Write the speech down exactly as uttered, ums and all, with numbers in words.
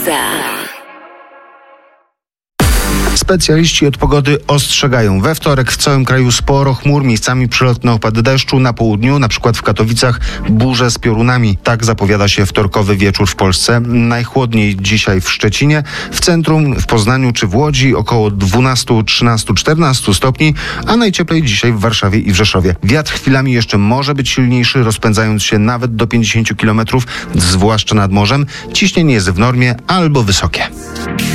Muza. Specjaliści od pogody ostrzegają. We wtorek w całym kraju sporo chmur, miejscami przelotne opady deszczu, na południu, na przykład w Katowicach, burze z piorunami. Tak zapowiada się wtorkowy wieczór w Polsce. Najchłodniej dzisiaj w Szczecinie, w centrum, w Poznaniu czy w Łodzi około dwanaście, trzynaście, czternaście stopni, a najcieplej dzisiaj w Warszawie i w Rzeszowie. Wiatr chwilami jeszcze może być silniejszy, rozpędzając się nawet do pięćdziesiąt kilometrów, zwłaszcza nad morzem. Ciśnienie jest w normie albo wysokie.